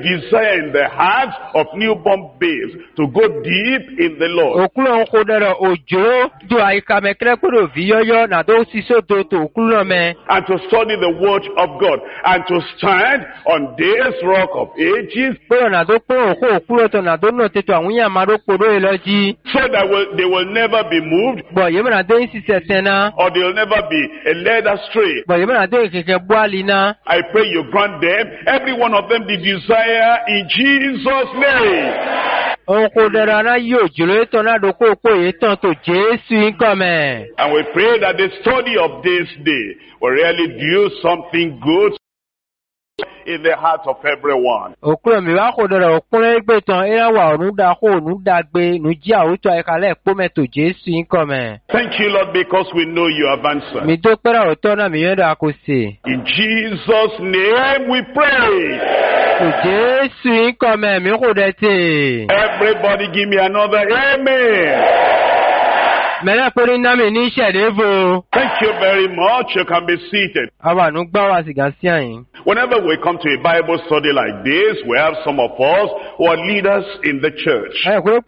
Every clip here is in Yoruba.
desire in the hearts of newborn babes to go deep in the Lord. Okulo nkodero ojo do aika mekre kodo viyoyo na do siso do to okulo me. And to study the word of God. And to stand on this rock of ages. Pero na do ko okulo to na do no teto awunya maro kodo eloji. So that they will never be moved. Bo yema na do isi setena. Or they will never be led astray. Bo yema na do keke bwali na. I pray you grant them, every one of them, the desire in Jesus' name. Onkodera na yo jolo eto na do ko eton to Jesu nkome. And we pray that the study of this day will really do something good in the heart of everyone. Okulo mi wa kodera okunle gbe tan era wa orun da ko nu dagbe nu ji awuto aikale pome to Jesu nkome. Thank you, Lord, because we know you have answered. Mi do pera oto na mi yendo akose. In Jesus' name we pray. To Jesu nkome mi kodete. Everybody give me another amen. Mela pori na mi ni sedevo. Thank you very much. You can be seated. Awa nu gba wa sigasi ayin. Whenever we come to a Bible study like this, we have some of us who are leaders in the church. And we have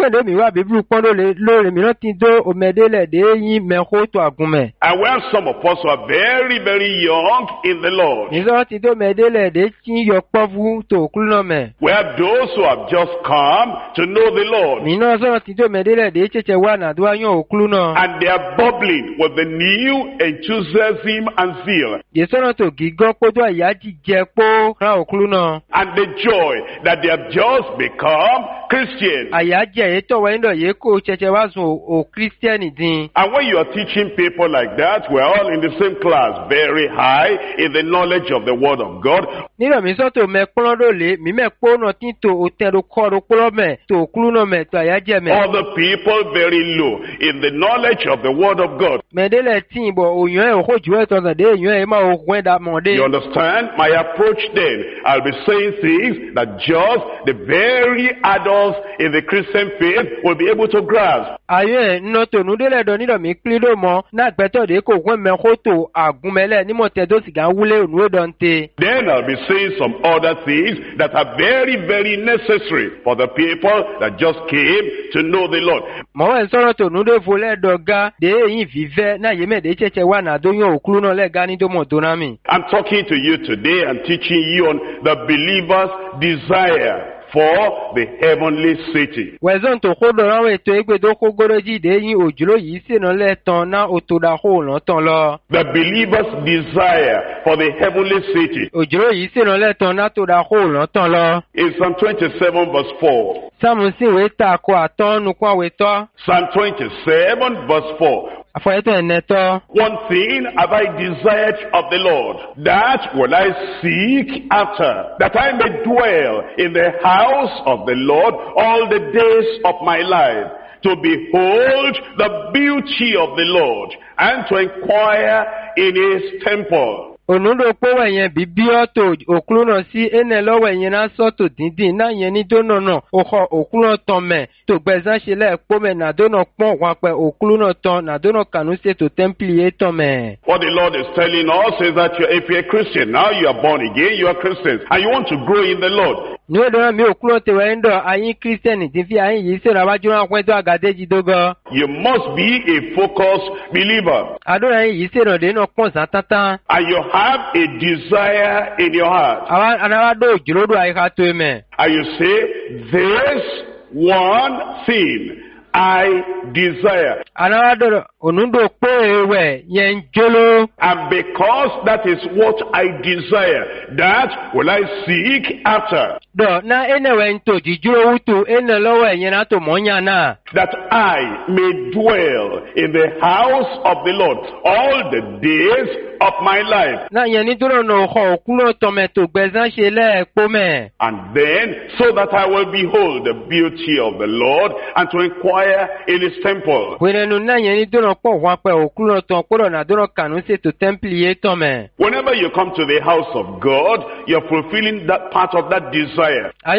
some of us who are very, very young in the Lord. We have those who have just come to know the Lord. And they are bubbling with the new enthusiasm and zeal. And the joy that they have just become Christians. And when you are teaching people like that, we're all in the same class, very high in the knowledge of the Word of God. Other people very low in the knowledge of the Word of God. You understand? My approach then, I'll be saying things that just the very adults in the Christian faith will be able to grasp. Then I'll be saying some other things that are very, very necessary for the people that just came to know the Lord. I'm talking to you today and teaching you on the believer's desire for the heavenly city. The believer's desire for the heavenly city. In Psalm 27 verse 4. Psalm 27 verse 4. One thing have I desired of the Lord, that will I seek after, that I may dwell in the house of the Lord all the days of my life, to behold the beauty of the Lord, and to inquire in his temple. Onundo powe yen bibioto okluno si enelowe yen na soto dindin na yen ni donono oho okluno tome to gbezan sele pome na dono pon wa pe okluno ton na dono kanu se to templier tome. What the Lord is telling us is that if you're a Christian, now you are born again, you are Christians, and you want to grow in the Lord. No do mi okluno te wendo ayin Christian ti fi ayin yi se rawaju ran kwedo agadeji dogo. You must be a focused believer. Adora yin yi se ro de no pon satatan. And you have a desire in your heart. And you say, this one thing I desire. And because that is what I desire, that will I seek after. That I may dwell in the house of the Lord all the days of my life. And then, so that I will behold the beauty of the Lord and to inquire in his temple. Whenever you come to the house of God, you're fulfilling that part of that desire. And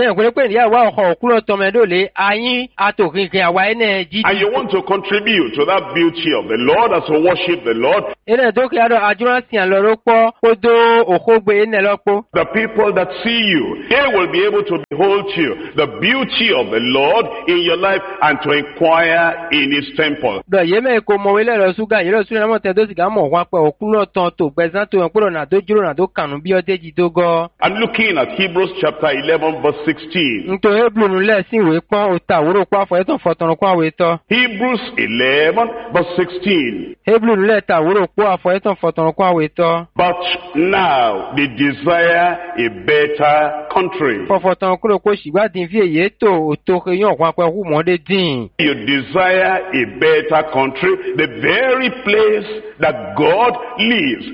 you want to contribute to that beauty of the Lord as you worship the Lord. The people that see you, they will be able to behold you, the beauty of the Lord in your life, and to inquire in His temple. I'm looking at Hebrews chapter 11 verse 16. Hebrews 11 verse 16. But now they desire a better country. You desire a better country, the very place that God lives.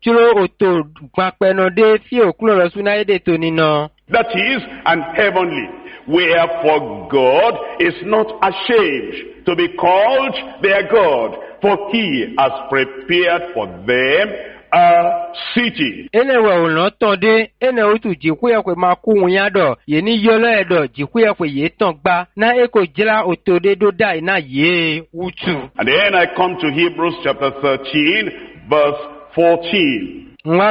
That is an heavenly. Wherefore God is not ashamed to be called their God, for He has prepared for them a city. And then I come to Hebrews chapter 13 verse 14. For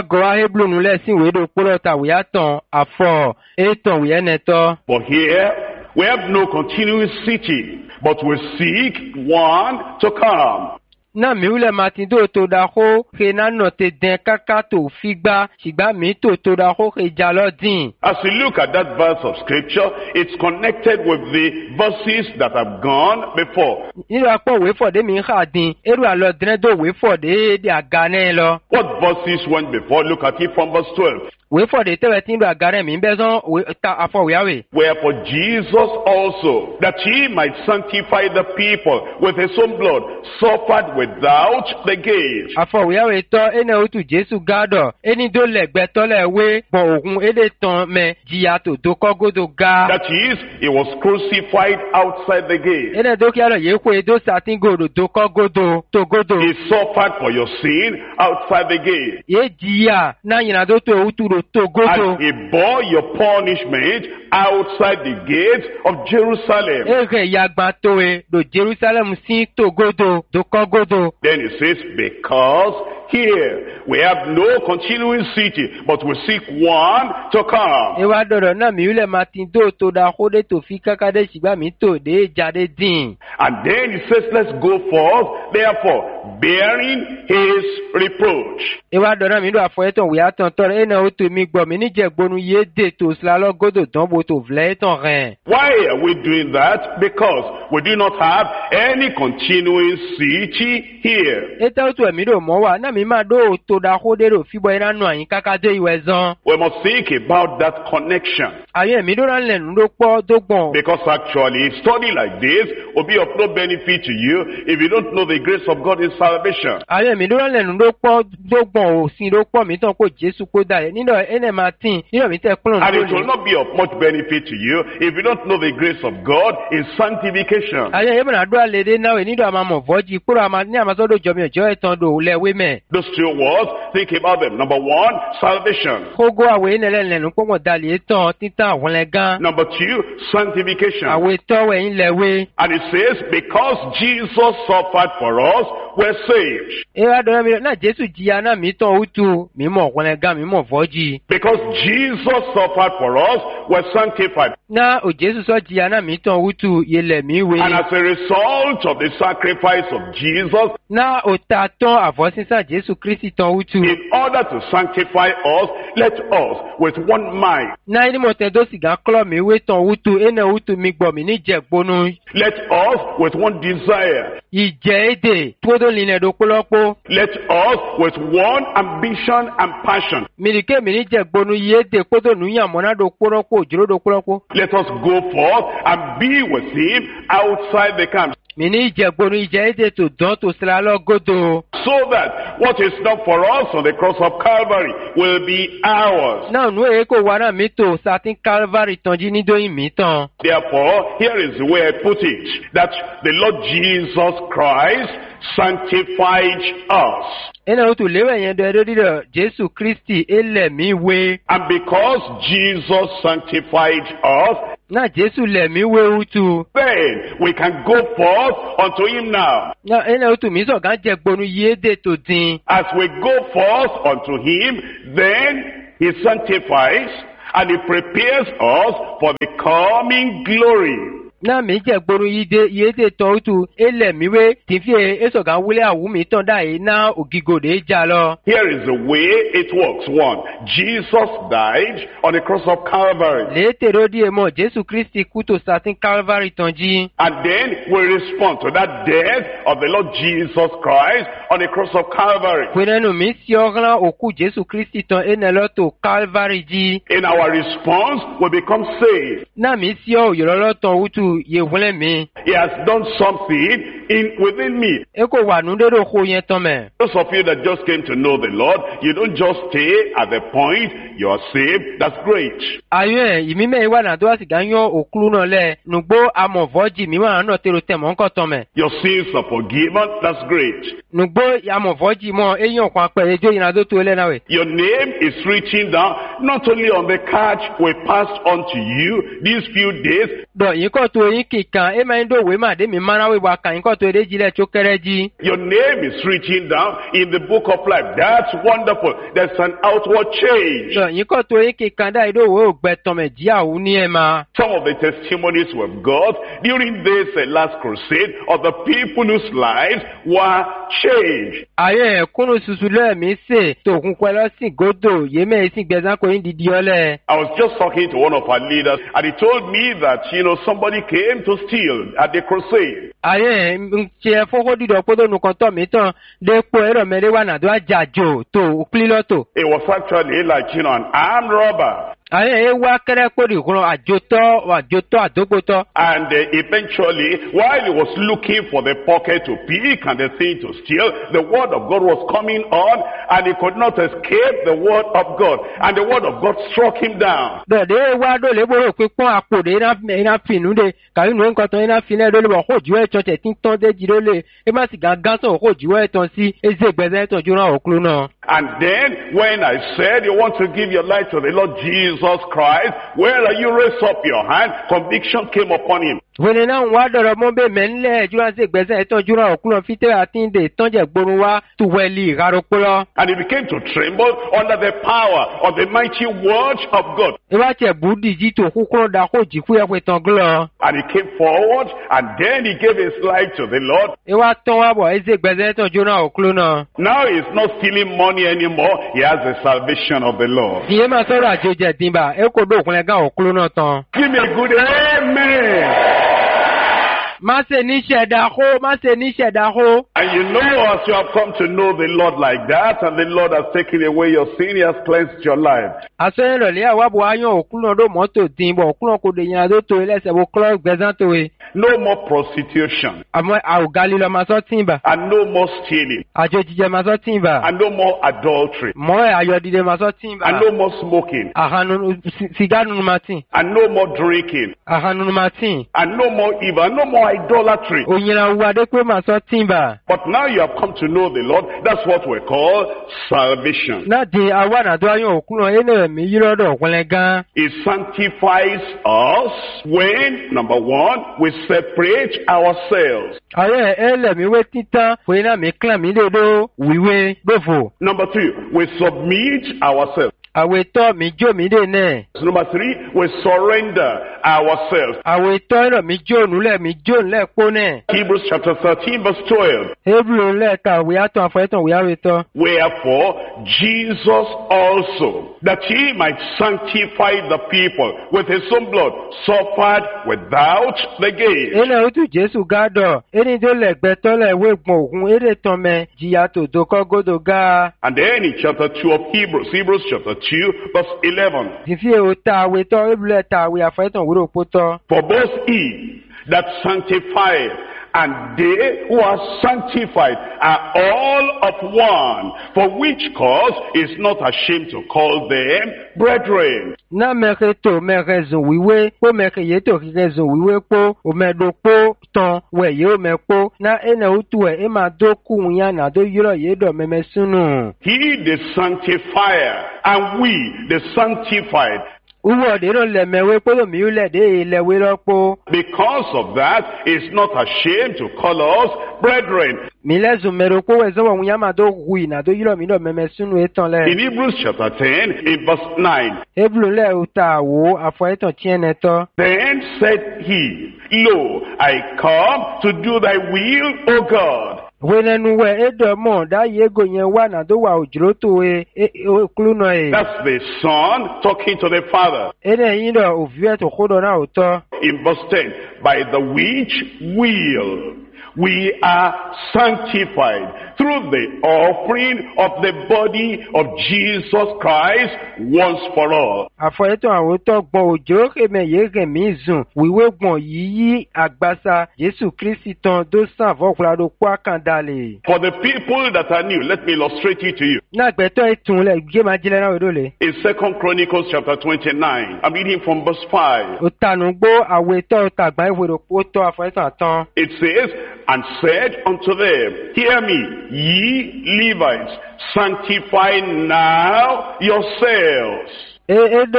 here we have no continuous city, but we seek one to come. Na miule matindo to da ho hena note den kaka to figba sigba mi to da ho he jalodin. As we look at that verse of scripture, it's connected with the verses that have gone before. Nilu apo we for de mi khadin eru alo den do we for de agane lo. What verses went before? Look at it from verse 12. Wherefore Jesus also, that he might sanctify the people with his own blood, suffered without the gate. That is, he was crucified outside the gate. He suffered for your sin outside the gate. And he bore your punishment outside the gates of Jerusalem. Then he says, because here we have no continuing city, but we seek one to come. And then he says, let's go forth, therefore, bearing his reproach. Why are we doing that? Because we do not have any continuing city here. We must think about that connection. Because actually, a study like this will be of no benefit to you if you don't know the grace of God in salvation. And it will not be of much benefit to you if you don't know the grace of God in sanctification. Those two words, think about them. Number one, salvation. Number two, sanctification. And it says, because Jesus suffered for us, we're saved. Because Jesus suffered for us, we're sanctified. And as a result of the sacrifice of Jesus, in order to sanctify us, let us with one mind. Let us with one desire. Let us with one ambition and passion. Let us go forth and be with him outside the camp. So that what is not for us on the cross of Calvary will be ours. Therefore, here is the way I put it, that the Lord Jesus Christ sanctified us. And because Jesus sanctified us, Na Jesu lẹ̀mí wé utu. Then we can go forth unto him now. Na ene utu mi so gan jẹ gbonu yéde tó dín. As we go forth unto him, then he sanctifies and he prepares us for the coming glory. Na mi jẹ gbonu yéde tó utu elẹ̀mí wé tí fi eso gan wúlé àwùmí tán dáyé na ògìgòdè já lọ. Here is the way it works. 1. Jesus died on the cross of Calvary. Létèrò díẹ̀ mọ́ Jésù Kristi kú tó satin Calvary tán jí. And then we respond to that death of the Lord Jesus Christ on the cross of Calvary. Pẹ̀lẹ́nu mi sí ọ̀ràn òkú Jésù Kristi tán ẹnẹ lọ́tò Calvary jí. In our response, we become saved. Na mi sí òyìnbó tán utu yẹ wúlẹ̀ mi. He has done something within me. E kò wà núdérò kó yẹn tán mẹ́. Those of you that just came to know the Lord, you don't just stay at the point you are saved. That's great. Ayọ̀ ìmímẹ́ ìwà náà tó wá sì gá yán òkúrú náà lẹ̀ nùgbó amọ̀vọ́jì mímọ́ náà tẹ̀rọ tẹ̀mọ́ ńkọ́ tán mẹ́. Your sins are forgiven. That's great. Nùgbó amọ̀vọ́jì mọ́ eyín ọ̀kan pẹ̀ ẹjọ́ yìí náà tó tó lẹ́nà wẹ̀. Your name is written down not only on the card we passed on to you these few days. Dọ̀ yín kọ́ tó yín kìkan ẹ máa ń dòwe máa dé mi máa wíwá kàn yín kọ́ tó edé jílẹ̀ tó kẹ́rẹ́ jí. Your name is written down in the book of life. That's wonderful. There's an outward change. Dọ̀ yín kọ́ tó yín kìkan dá ìdòwe ògbẹ́ tọmẹ̀ jí àwù ní ẹ̀ máa. Some of the testimonies we've got during this last crusade of the people whose lives were changed. Ayọ̀ ẹ̀kúnnù susu lẹ́ẹ̀mí sè tòkun pẹ̀lọ́ sí gòdò yémẹ̀ ìsìn gbẹ̀sán kò ní dìdí ọlẹ̀. I was just talking to one of our leaders and he told me that, somebody came to steal at the crusade. Ayọ̀ ṣe fọ́kọ́ dídọ̀ pé tó nùkan tọ̀ mí tán dépò ẹ̀rọ mẹ́rin wà nàdó àjàjò tó kílọ́tò. It was actually like, an armed robber. Ayọ̀ wá kẹ́rẹ́ pé ìkùnà àjòtọ́ àdógbòtọ́. And eventually, while he was looking for the pocket to pick and the thing to steal, the word of God was coming on and he could not escape the word of God. And the word of God struck him down. Dọ̀dẹ̀ wá dọ̀lẹ́ bọ̀rọ̀ pé pọ́n àpòdé iná fìnnú de kàrí nù nǹkan tán iná fìnnú ẹ̀dọ́ lè wọ̀ kó jùwọ́ ẹ̀tàn tẹ̀ tí ń tán dé jìrò lè ẹ má sì gángan sọ̀rọ̀ kó jùwọ́ ẹ̀tàn sí ẹzẹ́ ìgbẹ́sẹ̀ ẹ̀tàn jùlọ òkúrú náà. And then when I said you want to give your life to the Lord Jesus Christ, where you raise up your hand, conviction came upon him. Wẹ́nẹ̀ náà wá dọ̀rọ̀ mọ́ bẹ́ẹ̀ mẹ́ńlẹ̀ jùlọ sí ìgbẹ́sẹ̀ ẹ̀tàn jùlọ òkúrú fítẹ́ àti ìdè ìtànjẹ̀ gbòòrò wá tó wẹ̀lì ìrárópólọ́. And he began to tremble under the power of the mighty word of God. Ìwà tẹ̀ bùdí jí tó kúkúrú da kó jì fún ẹ̀pẹ̀ tán gúlọ̀. And he came forward and then he gave his life to the Lord. Ìwà tán wá bọ̀ ẹ̀sẹ̀ ìgbẹ́sẹ̀ ẹ̀tàn jùlọ òkúrú náà. Now he's not stealing money anymore. He has the salvation of the Lord. Ìyẹn máa sọ̀rọ̀ àjòjẹ̀ dìbà ẹ kò dókun ẹ̀gá òkúrú náà tán. Give me a good amen. Má ṣe ní ṣẹ̀dá hó, má ṣe ní ṣẹ̀dá hó. And as you have come to know the Lord like that, and the Lord has taken away your sin, He has cleansed your life. Àṣẹ ìrọ̀lẹ́ àwábọ̀ ayọ̀ òkúrò ọdún mọ́tò dín bọ̀ òkúrò kò dé yẹn àdó tó ẹlẹ́sẹ̀ wo kúrò gbẹ̀zán tó e. No more prostitution. Àmọ́ àwògálí lọ máa sọ tìǹbà. And no more stealing. Àjò jíjẹ máa sọ tìǹbà. And no more adultery. Mọ́ ayọ̀ dídé máa sọ tìǹbà. And no more smoking. Àhànú sìgá nínú máa tì. And no more drinking. Àhànú máa tì. And no more evil. And no more idolatry. Òyìnbó wo adé pé máa sọ tìǹbà. But now you have come to know the Lord. That's what we call salvation. Náà di àwọn àdó ayọ̀ òkúrò ẹ̀nà mi yí lọ́dọ̀ ọ̀pọ̀lẹ̀ gan. It sanctifies us when, number one, we separate ourselves. Ààrẹ ẹlẹ́mìíwé títán fún iná mi kílàn mí lédó wíwé gbòfò. Number two, we submit ourselves. Àwètọ́ mi jó mi dé náà. Number three, we surrender ourselves. Àwètọ́ ẹ̀rọ mi jó nulẹ̀ mi jó nulẹ̀ kó náà. Hebrews chapter 13 verse 12. Hebrew lẹ́ẹ̀ka wíyá tán àfọ̀ẹ́tàn wíyá wètọ́. Wherefore Jesus also, that he might sanctify the people with his own blood, suffered without the gate. Ẹnà ó tún Jésù gádọ̀, ẹni tó lẹ̀gbẹ́ tọ́lẹ̀ ìwé gbọ̀n ògùn eré tán mẹ́ jìyà tòdó kọ́gódò gá. And then in chapter 2 of Hebrews chapter 2 verse 11. Ìfi èwo ta àwètọ́ Hebrew ta àwè àfọ̀ẹ́tàn wúrò pótọ́. For both he that sanctified and they who are sanctified are all of one, for which cause is not ashamed to call them brethren. Na mẹ́kẹ́ tó mẹ́kẹ́ zùn wíwé, kó mẹ́kẹ́ yé tó kíkẹ́ zùn wíwé pó, òmẹ́dó pó tán wẹ̀ yé òmẹ́ pó, na ẹnà òtù ẹ̀ ẹ̀ máa dó kùn yá nà dó yúrọ̀ yé dọ̀ mẹ́mẹ́ súnù. He the sanctifier and we the sanctified Because of that, he's not ashamed to call us brethren. In Hebrews chapter 10, in verse 9. Then said he, Lo, I come to do thy will, O God. That's the Son talking to the Father. In verse 10, by the which will we are sanctified through the offering of the body of Jesus Christ once for all. For the people that are new, let me illustrate it to you. In 2 Chronicles chapter 29, I'm reading from verse 5. It says, and said unto them, Hear me, ye Levites, sanctify now yourselves. Then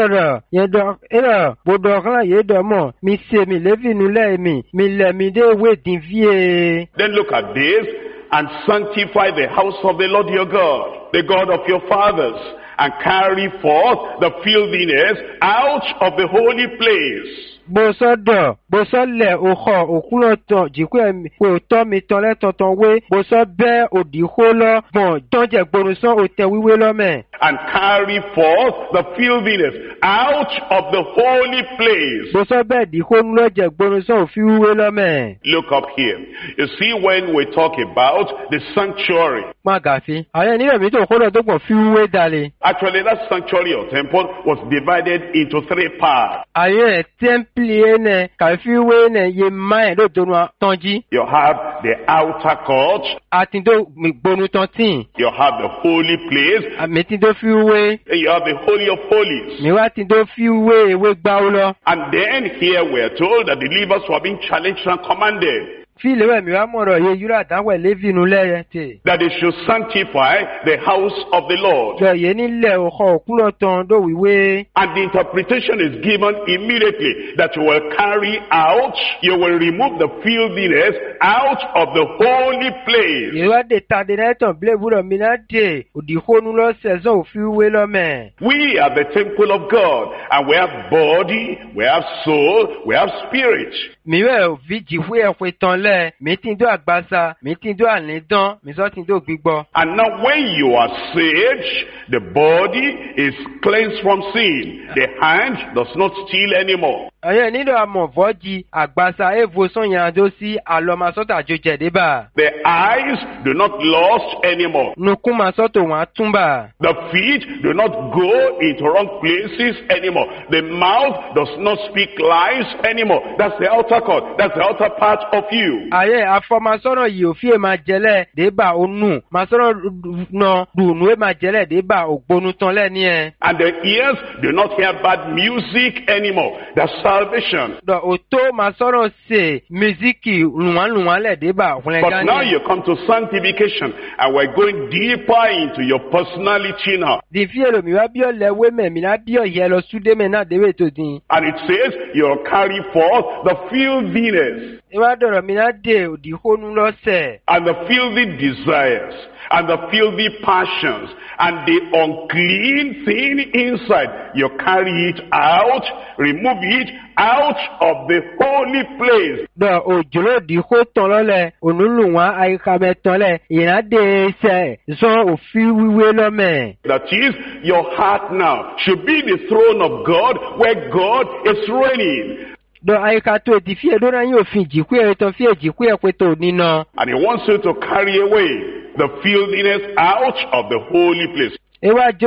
look at this, and sanctify the house of the Lord your God, the God of your fathers, and carry forth the filthiness out of the holy place. And carry forth the filthiness out of the holy place. Look up here. You see, when we talk about the sanctuary, actually that sanctuary or temple was divided into 3 parts. You have the outer court. You have the holy place. And you have the Holy of Holies. And then here we are told that the believers were being challenged and commanded that they should sanctify the house of the Lord. And the interpretation is given immediately that you will carry out, you will remove the filthiness out of the holy place. We are the temple of God, and we have body, we have soul, we have spirit. And now when you are saved, the body is cleansed from sin. The hand does not steal anymore. The eyes do not lust anymore. The feet do not go into wrong places anymore. The mouth does not speak lies anymore. That's the outer court. That's the outer part of you. And the ears do not hear bad music anymore. That's salvation. But now you come to sanctification, and we're going deeper into your personality now. And it says you'll carry forth the filthiness and the filthy desires and the filthy passions and the unclean thing inside. You carry it out, remove it out of the holy place. That is, your heart now should be the throne of God where God is reigning. And he wants you to carry away the filthiness out of the holy place. Look at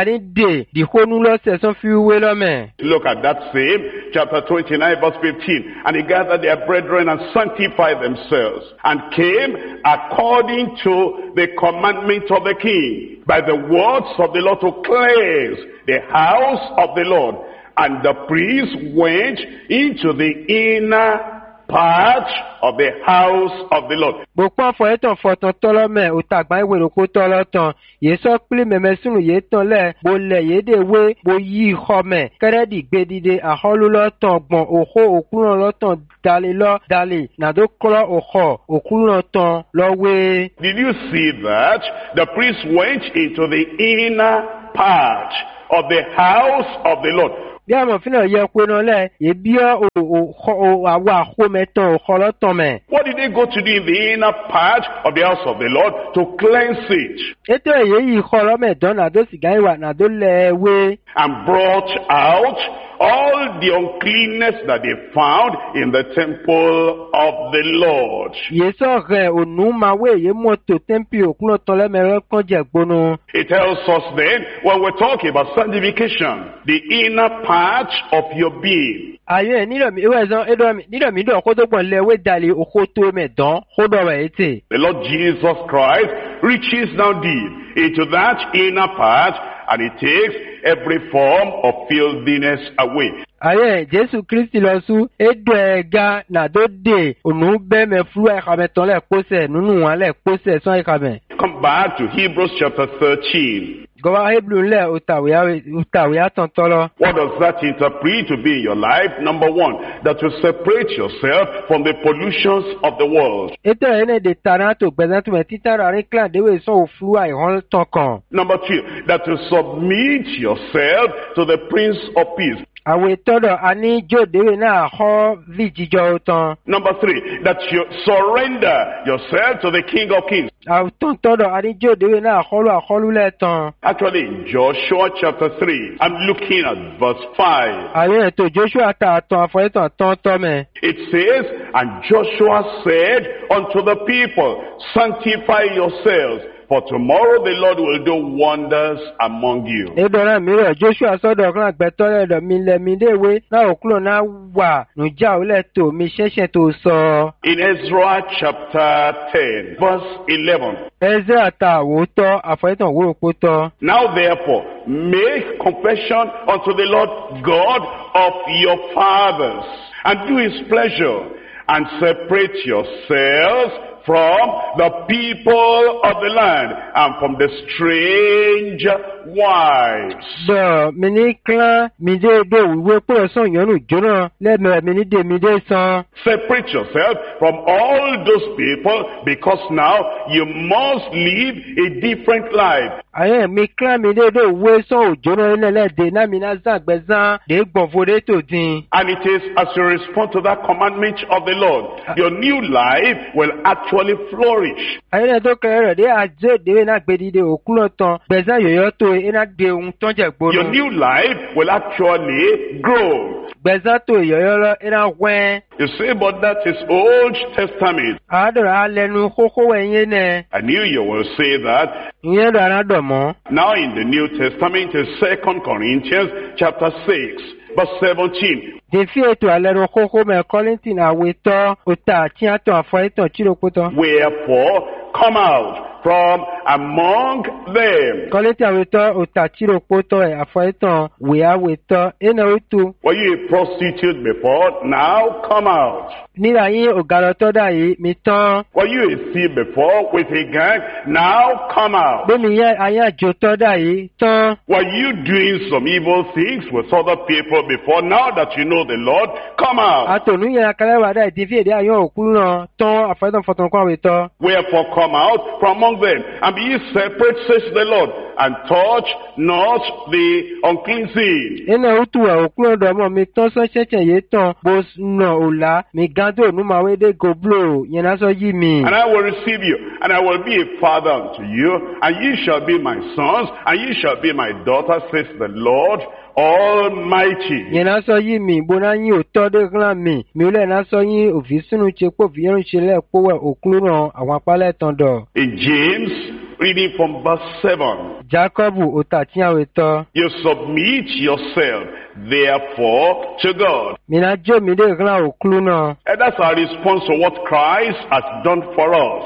that same chapter 29 verse 15. And he gathered their brethren and sanctified themselves, and came according to the commandment of the king by the words of the Lord to cleanse the house of the Lord. And the priests went into the inner part of the house of the Lord. Bokwa fo eton foton tolome utagba iweroko tolotan yeso pli memesunu yeton le bo le yede we bo yi khome keredi gbedide aholulo ton gbon oho okunran lotan dale na do klo oho okunran ton lo we. Did you see that the priest went into the inner part of the house of the Lord? Bí àmọ̀ fínà yẹ pé náà lẹ̀ ebi àwa àkómẹ́tàn ọ̀kọ́lọ́tàn mẹ́. What did they go to do in the inner part of the house of the Lord to cleanse it? Ètò èyí yìí kọ́ ọlọ́mẹ̀dán nàdó sìgá ìwà nàdó lẹ́ẹ̀wé. And brought out all the uncleanness that they found in the temple of the Lord. Yèsọ̀ rẹ̀ ònú máa wé èyí mọ́tò tẹ́ḿpì òkúnlọ̀ tán lẹ́mẹ̀rẹ́ kan jẹ̀ gbónú. It tells us then, when we're talking about sanctification, the inner part of your being. Ayé nílòmí ìwé ẹ̀sán nílòmí dọ̀ kó tó gbọ̀n lẹ́wé dalẹ̀ òkú tó mẹ̀dán kó dọ̀rọ̀ ètè. The Lord Jesus Christ reaches down deep into that inner part and it takes every form of filthiness away. Ayé Jésù Kristi lọ sú édò ẹ̀ga nàdó dè ònú bẹ́ẹ̀mẹ̀ fúrú ẹ̀kàmẹ̀tàn lẹ́ẹ̀kọ́sẹ̀ nínú wọn lẹ́ẹ̀kọ́sẹ̀ sán ẹ̀kàmẹ̀. Come back to Hebrews chapter 13. Gọba Hebrew nlẹ̀ òtàwé àtọ̀ntọ́lọ́. What does that interpret to be in your life? Number one, that you separate yourself from the pollutions of the world. Ètò ẹ̀ ní èdè tàrà tó gbẹ̀dẹ̀ tó mẹ̀ títà rà ní kílà déwé sọ òfurufú àìhàn tán kan. Number two, that you submit yourself to the Prince of Peace. Àwọn ìtọ́dọ̀ a ní jòdèwé náà kọ́ bí jíjọ tán. Number three, that you surrender yourself to the King of Kings. Àwọn tọ́dọ̀ a ní jòdèwé náà àkọlù lẹ́tàn. Actually, in Joshua chapter 3, I'm looking at verse 5. Àwọn ètò Joshua ta àtọ̀ àfọ̀yẹ́tàn tán tọ́mẹ̀. It says, and Joshua said unto the people, sanctify yourselves, for tomorrow the Lord will do wonders among you. Ebọ̀nà mìíràn Joshua sọ́dọ̀ kan àgbẹ̀tọ́lẹ̀ ẹ̀dọ̀ mi lẹ́mi déwé náà òkúlò náà wà nùjà òlẹ̀ tó mi ṣẹ̀ṣẹ̀ tó sọ. In Ezra chapter 10, verse 11. Ezra ta àwòtọ́ àfọ̀yẹ́tàn wúròpó tọ́. Now therefore, make confession unto the Lord God of your fathers, and do his pleasure, and separate yourselves from the people of the land and from the strange wives. Bọ̀ mi ní kílán mi dé dé ìwé púrọ̀ sàn yọ̀nù jóná lẹ́mẹ̀rẹ̀ mi ní dé mi dé san. Separate yourself from all those people because now you must live a different life. Ayé mi kílán mi dé dé ìwé sàn òjóná lẹ́lẹ́dẹ̀ náà mi náà zàgbẹ́sán dé gbọ̀nfọdé tó dín. And it is as you respond to that commandment of the Lord, your new life will actually flourish. Ayé náà tó kẹrẹ rẹ̀ dé àjẹ́ ìdíwé náà gbèdìde òkúlọ̀ tán gbẹ̀sán yòyọ́ tó iná gbé ohun tán jẹ̀ gbóná. Your new life will actually grow. Gbẹ̀sán tó ìyọ̀yọ́ lọ iná wẹ́n. You say, but that is Old Testament. Àádọ́ra lẹ́nu kókó wẹ̀nyé nẹ. I knew you will say that. Ìyẹn dára dọ̀ mọ́. Now in the New Testament is 2 Corinthians chapter 6, verse 17. Dèfí ètò àlẹ́nu kókó mẹ́ Kọ́líntìn àwètọ́ òtà àti àtọ̀ àfọ̀yẹ́tàn chíròpótọ́. Wherefore, come out from among them. Kọ́líntìn àwètọ́ òtà chíròpótọ́ ẹ̀ àfọ̀yẹ́tàn wèáwètọ́ ẹ̀nà òtò. Were you a prostitute before? Now come out. Nílà yín ògàlọ́tọ́ dà yìí mi tán. Were you a thief before with a gang? Now come out. Bẹ́ẹ̀ni yẹn ayé àjòtọ́ dà yìí tán. Were you doing some evil things with other people before? Now that you know the Lord, come out. Àtònú yẹn akẹ́lẹ́wà dà ìdí fèdè àyàn òkú náà tán àfọ̀yẹ́tàn fọ̀tàn kọ́ àwètọ́. Wherefore come out from among them, and be ye separate, says the Lord, and touch not the unclean thing. Ẹnà òtù òkú ọ̀dọ̀ ọmọ mi tán sọ ṣẹ̀ṣẹ̀ yé tán bó nà òlà mi gàdó ònúmàwédé gòblò yẹn náà sọ yí mi. And I will receive you, and I will be a father unto you, and ye shall be my sons, and ye shall be my daughters, says the Lord Almighty. Yẹn náà sọ yí mi, bó náà yín òtọ́ dé gán mi, mi ò lẹ̀ náà sọ yín òfin sínú ṣe pò fi yẹn ń ṣe lẹ́ẹ̀kọ́ wẹ̀ òkú ràn àwọn apálẹ̀ tán dọ̀. In James, reading from verse 7. Jacob òtà tí àwọn ètò. You submit yourself therefore to God. Mina jo mi de gran oklu na. And that's our response to what Christ has done for us.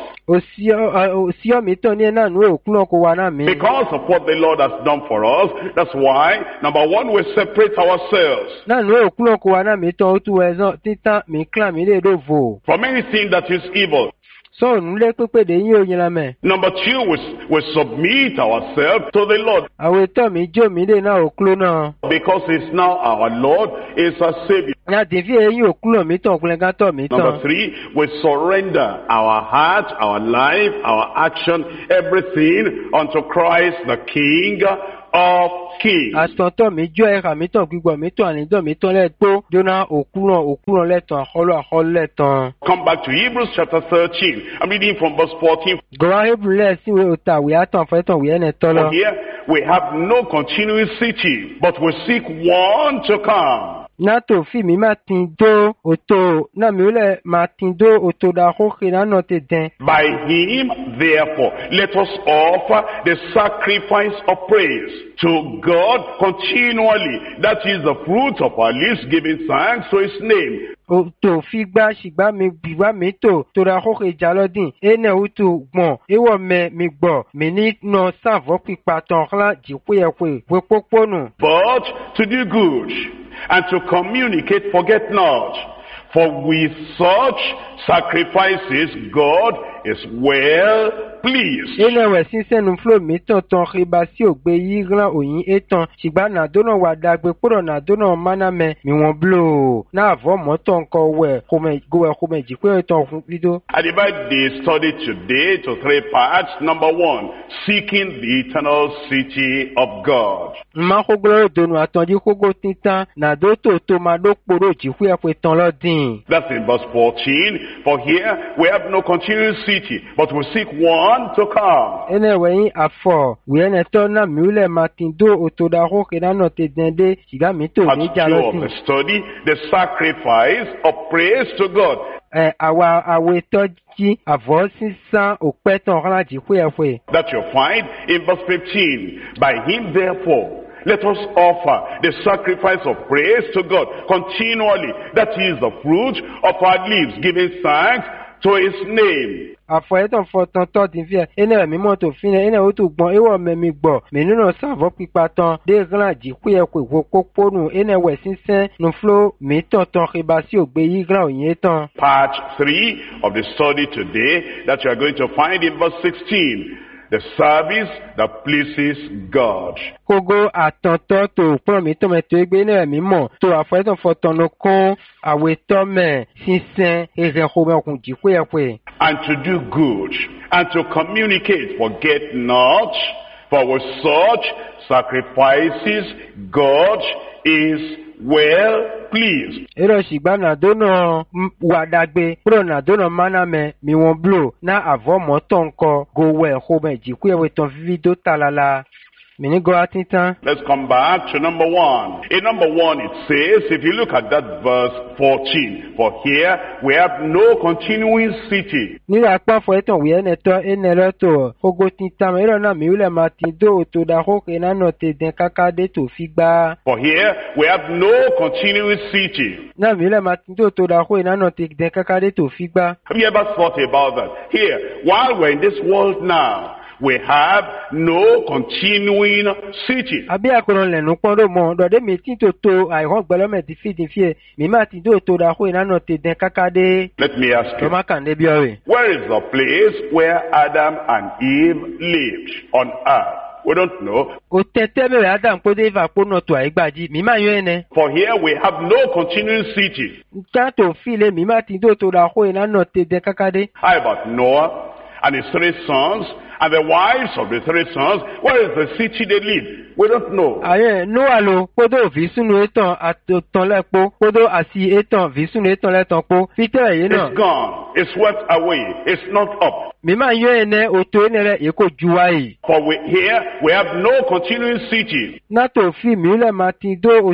Osio mi to ni na nu oklu ko wa na mi. Because of what the Lord has done for us, that's why, number one, we separate ourselves. Na nu oklu ko wa na mi to tu ezon titan mi clan mi le do vo. From anything that is evil. So nle pepe de yin oyin la me. Number two, we submit ourselves to the Lord. Awe to mi jo mi de na oklu na. Because He's now our Lord, He's our Savior. Na devi yin oklu mi to kule ga to mi to. Number three, we surrender our heart, our life, our action, everything unto Christ, the King of Kings. Atonto mi jo era mi to gbigbo mi to ani do mi to le to jona okuran le tan holo le tan. Come back to Hebrews chapter 13. I'm reading from verse 14. Go Hebrew le si we ota we atan fa tan we ene to lo. Here we have no continuing city, but we seek one to come. Na to fi mi ma tin do oto na mi le ma tin do oto da ho na no te den. By him, therefore, let us offer the sacrifice of praise to God continually. That is the fruit of our lips, giving thanks to his name. Oto fi gba sigba mi biwa mi to da ho jalodin ene utu gbon ewo me mi gbo mi ni no savo pipa ton kla jipe we poponu. But to do good and to communicate, forget not. For with such sacrifices, God is well pleased. Enewe sinsenu flo mi ton riba si ogbe yi gran oyin etan sigba na dono wa dagbe poro na dono mana me mi won blow na avo mo ton ko we kome ji pe ton fun video. I divide the study today to three parts. Number one, seeking the eternal city of God. Ma ko glo donu atonji kogo titan na do to ma do poro ji pe ton lo din. That's in verse 14. For here we have no continuing city, but we seek one to come. Enewe afọ we ene to na mi ule matindo otoda ho ke na no te dende siga mi to ni jalo tin. The study, the sacrifice of praise to God. Awe to ji avo sisan opeton ran ji pe. That you find in verse 15. By him therefore let us offer the sacrifice of praise to God continually. That is the fruit of our lips, giving thanks to his name. Afoyeton foton to din fi ene mi mo to fine ene o to gbon ewo me mi gbo me ninu savo pipa ton de gran ji pe poponu ene we sinsen no flow mi ton riba si ogbe yi gran oyin ton. Part 3 of the study today that you are going to find in verse 16. The service that pleases God. Kogo atonto to pon mi to me to egbe na mi mo to afoyeton foton no kon awe to me sinsen ere ho me kun ji pe. And to do good and to communicate, forget not, for with such sacrifices God is well pleased. Ero sigba na dono wadagbe pro na dono maname mi won blow na avo mo ton ko go we ho me ji ku e ton video talala. Let's come back to number one. In number one it says, if you look at that verse 14, for here we have no continuing city. For here we have no continuing city. Have you ever thought about that? Here, while we're in this world now, we have no continuing city. Let me ask you, where is the place where Adam and Eve lived on earth? We don't know. For here we have no continuing city. How about Noah and his 3 sons? And the wives of the 3 sons, where is the city they live? We don't know. It's gone. It's swept away. It's not up. For here we have no continuing city. Where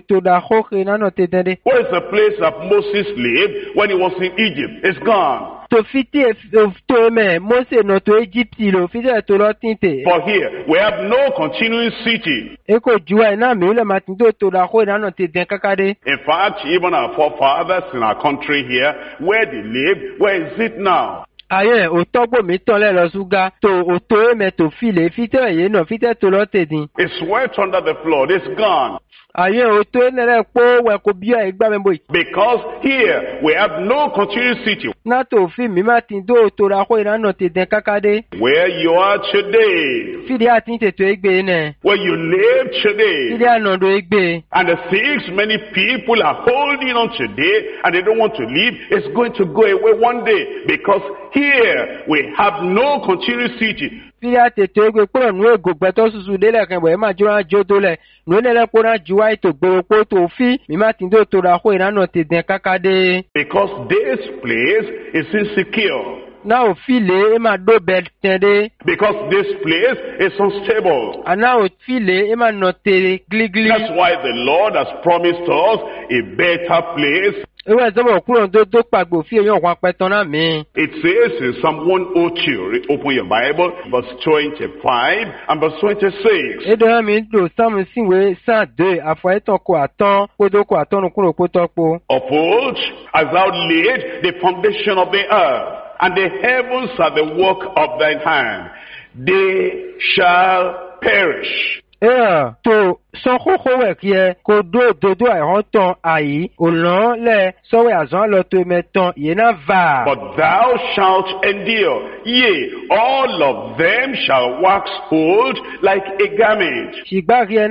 is the place that Moses lived when he was in Egypt? It's gone. to fiti to me Mose no to Egypt lo fiti to lo tinte. For here we have no continuing city. Eko juwa na mi le matindo to la ho na no te den kakade. In fact, even our forefathers in our country here, where they lived, where is it now? Aye, otogbo mi ton le lo suga to oto me to file fiti ye no fiti to lo te din. It's swept under the flood. It's gone. Aye, oto nere po we ko bia igba me boy. Because here we have no continuing city. Na to fi mi matindo to la ho na no te den kakade. Where you are today. Fiti atinte to egbe ne. Where you live today. Fiti anodo egbe. And the things many people are holding on today and they don't want to leave is going to go away one day. Because here we have no continuing city. Fíyà tètè egbe kúrò nù ego gbẹtọ susu délẹ̀ kan bọ̀ ẹ̀ máa jọra jodo lẹ̀ nù nílẹ̀ kóra juwa ètò gbèròpó tó fi mímá tí ń dó tó ra kó ìrànà ti dẹ̀ kákàdé. Because this place is insecure. Náà ò file ẹ máa dó bẹ̀ tẹ̀dé. Because this place is unstable. Àná ò file ẹ máa nà tèrè gírígírí. That's why the Lord has promised us a better place. Ewé ìsọ́bọ̀ kúrò tó pàgbò fi èèyàn wà pẹ̀tàn náà mi. It says in Psalm 102, open your Bible, verse 25 and verse 26. Èdè hàn mi lò sáàmù síwé sáà dé àfọ̀ẹ́tàn kò àtán kódó kò àtọ́nu kúrò kó tọ́po. Of old, as thou laid the foundation of the earth, and the heavens are the work of thine hand, they shall perish. To sọ́kókó wẹ̀ kí ẹ kó dódòdó àìhàn tán àyí òlàn lẹ̀ sọ́wọ́ àzán lọ tó mẹ́tàn yìí náà va. But thou shalt endure, yea, all of them shall wax old like a garment. Ṣìgbà kí ẹ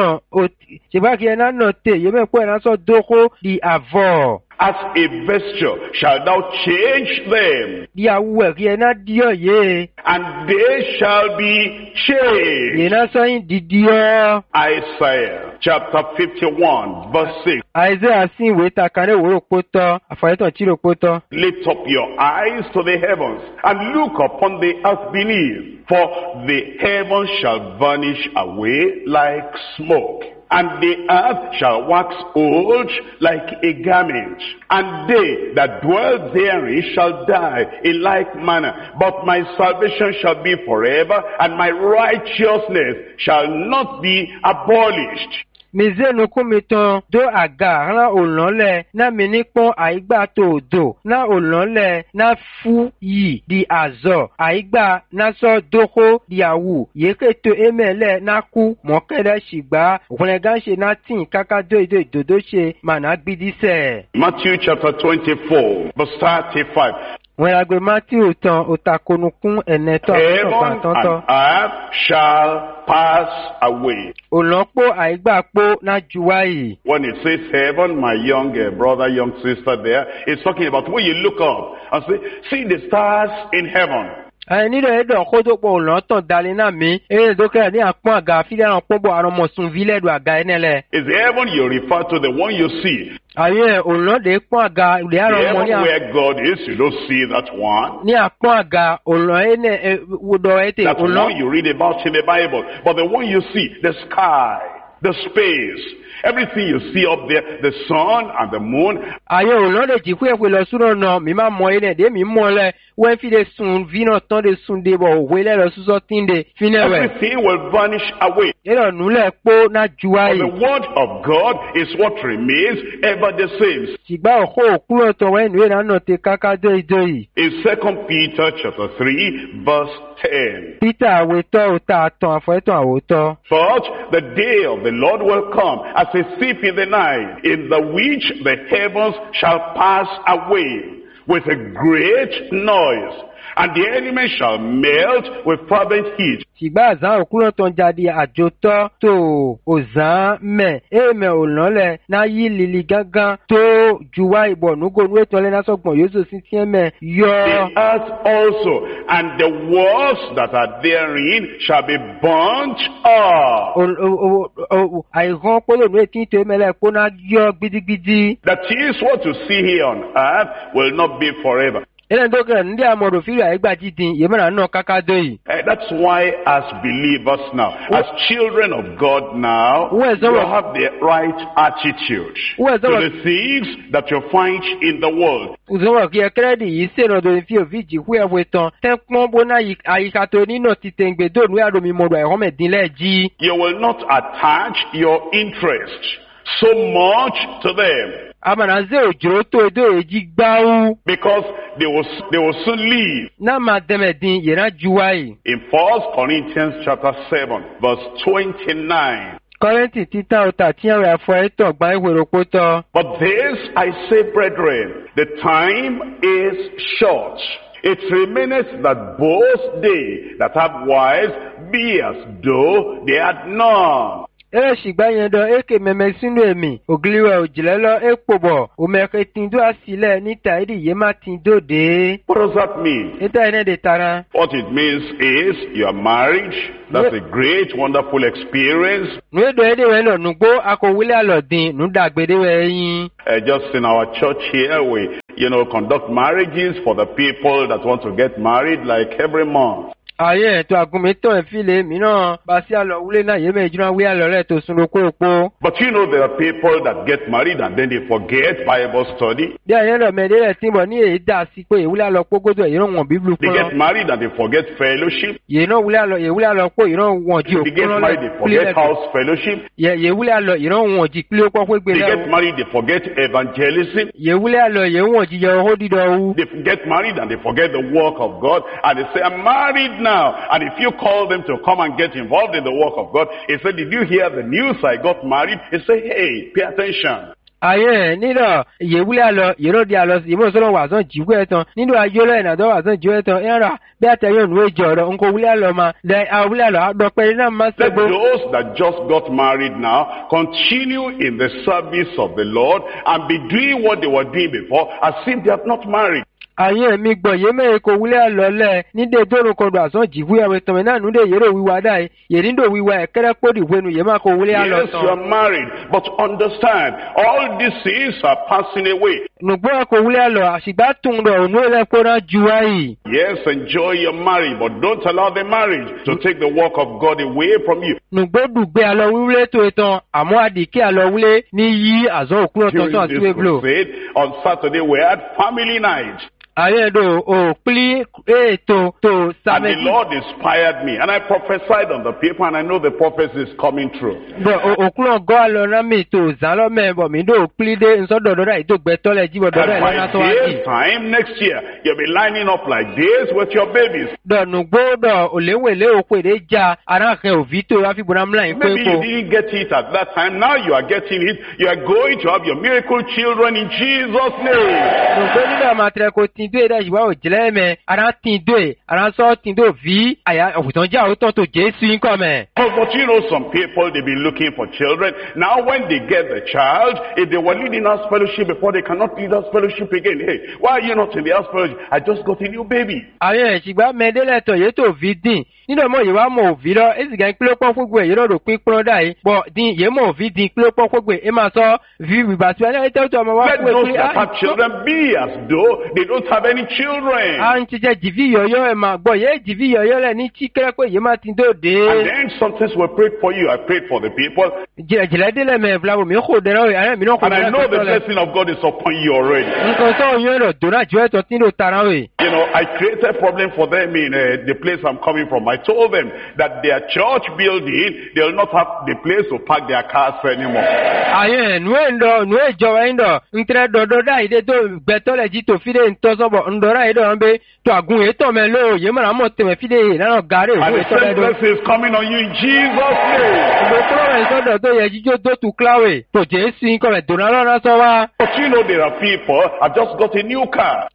náà nà tè yé mẹ́pọ̀ ẹ̀ náà sọ dókó di àvọ̀. As a vesture shalt thou change them. Di àwùwẹ̀ kí ẹ náà díọ̀ yé. And they shall be changed. Yìí náà sọ yín dídíọ̀. Isaiah chapter 51 verse 6. Isaiah sì ìwé takanẹ́ òwúrò pótọ́ àfọ̀yẹ́tàn tìrò pótọ́. Lift up your eyes to the heavens and look upon the earth beneath, for the heavens shall vanish away like smoke, and the earth shall wax old like a garment, and they that dwell therein shall die in like manner. But my salvation shall be forever, and my righteousness shall not be abolished. Mizenu kumiton do aga ran olonle na minipon aigba to do na olonle na fu yi di azo aigba na so doko di awu yeketo emele na ku mokele shigba okunlega se na tin kaka do idodo se mana gbidise. Matthew chapter 24 verse 35. When I go Matthew otakonukun eneto heaven and earth shall pass away. Olonpo aigbapo na juwai. When it says heaven, my young brother, young sister there, it's talking about when you look up and say, see the stars in heaven. Nílò ẹ̀dọ̀ kó tó pọ̀ lọ́tàn dalẹ̀ náà mi, eré dókèrè ní àpọ́n àga fílẹ̀ àwọn pọ́bọ̀ àrọmọ̀sùn fílẹ̀dù àga ẹnẹ́lẹ̀. Is the heaven you refer to the one you see? Ayé òlọ́dẹ̀ pọ́n àga ìlẹ̀ àrọmọ ní heaven where God is, you don't see that one. Ní àpọ́n àga òlọ́ ẹ̀nẹ́ wọ́dọ̀ ẹ̀tẹ̀ òlọ́. That one you read about in the Bible. But the one you see, the sky, the space, everything you see up there, the sun and the moon. Ayé òlọ́dẹ̀ jì kú ẹ̀pẹ̀ lọ súnà náà, mi máa mọ ilẹ̀ dé mi mọ́ lẹ̀, wọ́n fi lè sun vínà tán lè sun dé bọ̀ òwe lẹ́rọ súsọ́ tí ń de fínẹ̀wẹ̀. Everything will vanish away. Yẹ́nà núlẹ̀ pó náà juwáyé. The word of God is what remains ever the same. Ṣìgbà òkú òkúrò tọ̀wọ́ ẹ̀nù ìrànà náà ti káká dóìdó yìí. In 2 Peter chapter 3 verse 10. Peter àwòtọ́ òta àtàn àfọ̀ẹ́tàn àwòtọ́. But the day of the Lord will come as a thief in the night, in the which the heavens shall pass away with a great noise, and the elements shall melt with fervent heat. Ṣìgbà àzán òkúrò tán jáde àjòtọ́ tó òzán mẹ́ èèmẹ̀ òlọ́lẹ̀ náà yí lílì gángan tó juwá ìbọ̀ núgò ètò ọlẹ́ náà sọ̀gbọ̀n yóò sì tí ẹ̀mẹ̀ yọ. The earth also and the works that are therein shall be burnt up. Àìhàn pólònú ètí tó ẹ̀mẹ̀lẹ̀ kó náà yọ gidigidi. That is what you see here on earth will not be forever. That's why as believers now, as children of God now, you have the right attitude to the things that you find in the world. You will not attach your interest so much to them, because they will soon leave. In 1 Corinthians chapter 7 verse 29. But this I say, brethren, the time is short. It remaineth that both they that have wives be as though they had none. What does that mean? What it means is you are married. That's a great, wonderful experience. Just in our church here, we, conduct marriages for the people that want to get married like every month. But you know, there are people that get married and then they forget Bible study. They get married and they forget fellowship. They get married, they forget house fellowship. They get married, they forget evangelism. They get married and they forget the work of God. And they say, I'm married now. And if you call them to come and get involved in the work of God, he said, did you hear the news? I got married. He said, hey, pay attention. Let those that just got married now continue in the service of the Lord and be doing what they were doing before as if they have not married. Yes, you are married, but understand, all these things are passing away. Yes, enjoy your marriage, but don't allow the marriage to take the work of God away from you. During this crusade, on Saturday we had family night. And the Lord inspired me, and I prophesied on the people, and I know the prophecy is coming true. By this time next year, you'll be lining up like this with your babies. Maybe you didn't get it at that time. Now you are getting it. You are going to have your miracle children in Jesus' name. But you know some people, they've been looking for children. Now when they get the child, if they were leading us fellowship before, they cannot lead us fellowship again. Hey, why are you not in the house fellowship? I just got a new baby. Let those that have children be as though they don't have any children. And then some things were prayed for you. I prayed for the people. And I know the blessing of God is upon you already. You know, I created a problem for them in the place I'm coming from. I told them that their church building, they'll not have the place to park their cars anymore. And the same blessing is coming on you in Jesus' name. But you know there are people, I've just got a new car.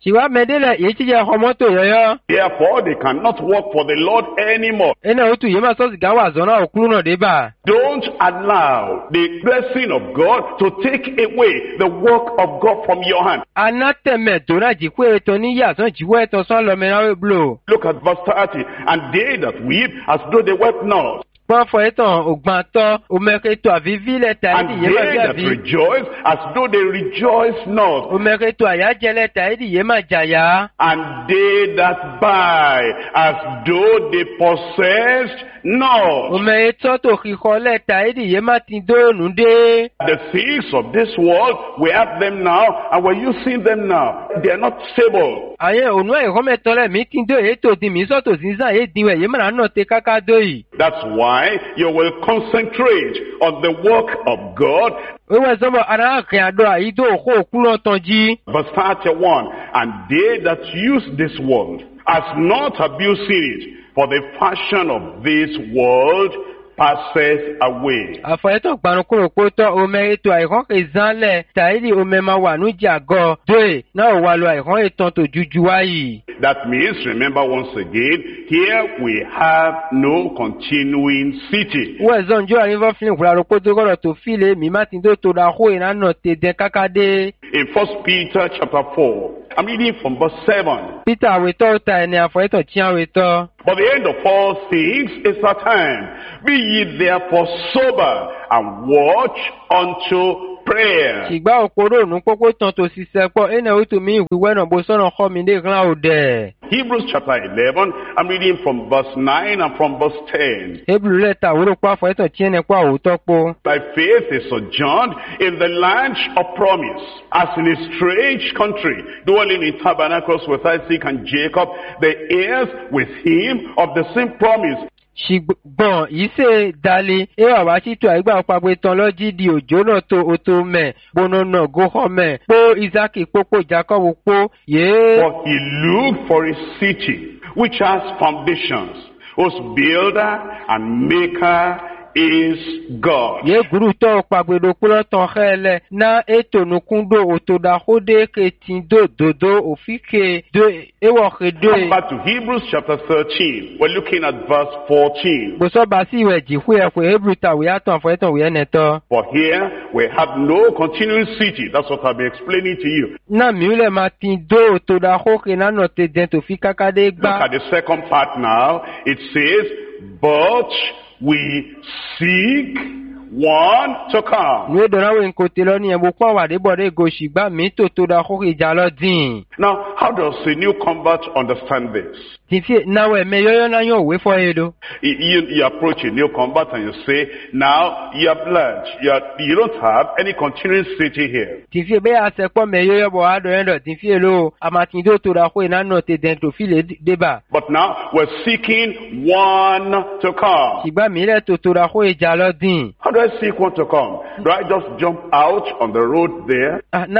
Therefore, they cannot work for the Lord anymore. Don't allow the blessing of God to take away the work of God from your hand. Look at verse 30. And they that weep as though they wept not. And they that rejoice as though they rejoice not. And they that buy as though they possessed not. The things of this world, we have them now and we're using them now. They are not stable. That's why you will concentrate on the work of God. Verse 31, and they that use this world as not abusing it, for the fashion of this world passes away. That means, remember once again, here we have no continuing city. In 1 Peter chapter 4, I'm reading from verse 7. But the end of all things is at hand. Be ye therefore sober and watch unto prayer. Hebrews chapter 11, I'm reading from verse 9 and from verse 10. By faith is sojourned in the land of promise, as in a strange country, dwelling in tabernacles with Isaac and Jacob, the heirs with him of the same promise. Ṣùgbọ́n yìí ṣe dalẹ̀ ẹwà wá sí tó àìgbà ọ̀pàgbé tán lọ́jí di òjò náà tó oto mẹ́ bonona goho mẹ́ pó Isaki pópó Jacob pó yé. For he looked for a city which has foundations, whose builder and maker is God. Ye guru to pagbedo kulo ton hele na etonukundo otodahode ketindo dodo ofike do ewo kedo. Come back to Hebrews chapter 13. We're looking at verse 14. Boso basi weji hu e ko Hebrew ta we aton fo eton we eneto. For here we have no continuing city. That's what I'll be explaining to you. Na miule matindo otodahoke na no te dento fikakade gba. Look at the second part now. It says, but we seek one to come. Now, how does a new convert understand this? You approach a new convert and you say, now you have learned, you don't have any continuing city here. But now we're seeking one to come. How do I seek one to come? Do I just jump out on the road there? And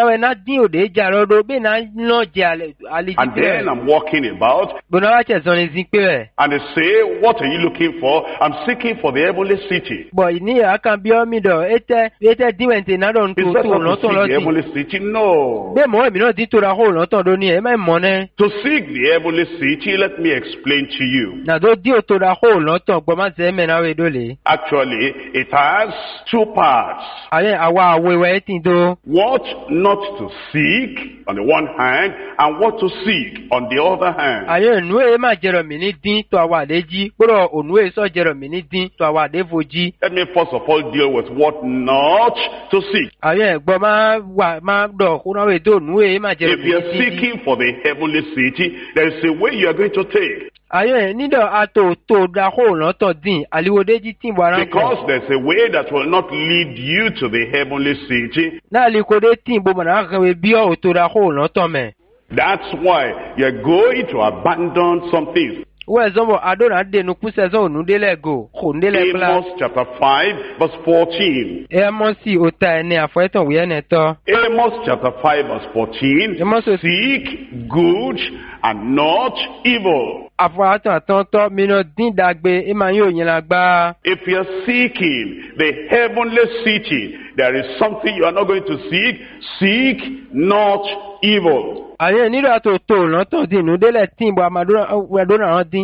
then I'm walking about. And they say, what are you looking for? I'm seeking for the heavenly city. Is that not to seek the heavenly city? No. To seek the heavenly city, let me explain to you. Actually, it has two parts. What not to seek on the one hand, and what to seek on the other hand. Let me first of all deal with what not to seek. If you're seeking for the heavenly city, there is a way you are going to take. Because there's a way that will not lead you to the heavenly city. That's why you're going to abandon some things. Amos chapter 5 verse 14. Amos chapter 5 verse 14. Seek good and not evil. If you're seeking the heavenly city, there is something you are not going to seek, seek not evil. Aye nílò àtòtò lọ́tọ̀ dín inú délẹ̀ tí ìbò àmàdúrà dín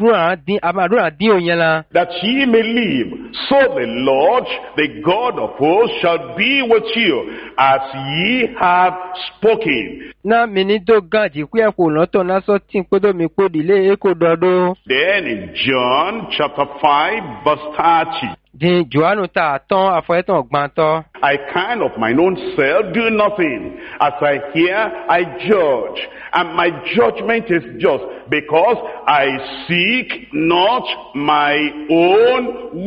àmàdúrà dín òyìn la. That ye may live, so the Lord, the God of hosts, shall be with you, as ye have spoken. Na mi ní tó gàjì pé ẹ̀kọ́ lọ́tọ̀ náà sọ tí nkpédò mi kó dìlé èkó dọ́dọ́. Then in John chapter 5 verse 30. Dín Jòhánù ta àtọ́ àfọ̀ẹ́tàn gbàntọ́. I can of mine own self do nothing. As I hear, I judge. And my judgment is just, because I seek not my own